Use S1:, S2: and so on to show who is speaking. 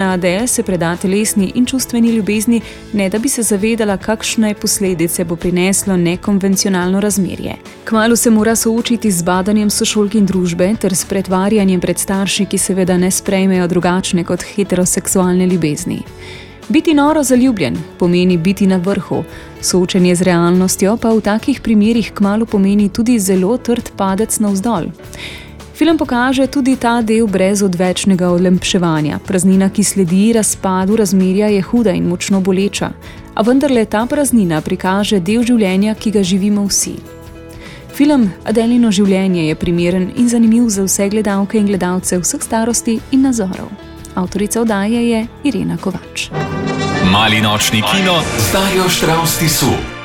S1: Adele se preda telesni in čustveni ljubezni, ne da bi se zavedala, kakšne posledice bo prineslo nekonvencionalno razmerje. Kmalu se mora soočiti z badanjem sošolk in družbe ter s pretvarjanjem pred starši, ki seveda ne sprejmejo drugačne kot heteroseksualne ljubezni. Biti noro zaljubljen pomeni biti na vrhu, soočenje z realnostjo pa v takih primerih kmalu pomeni tudi zelo trd padec navzdol. Film pokaže tudi ta del brez odvečnega olepševanja. Praznina, ki sledi razpadu razmerja, je huda in močno boleča, a vendarle ta praznina prikaže del življenja, ki ga živimo vsi. Film Adelino življenje je primeren in zanimiv za vse gledalke in gledalce vseh starosti in nazorov. Avtorica oddaje je Irena Kovač.
S2: Mali nočni kino z Darjo Štravs Tisu.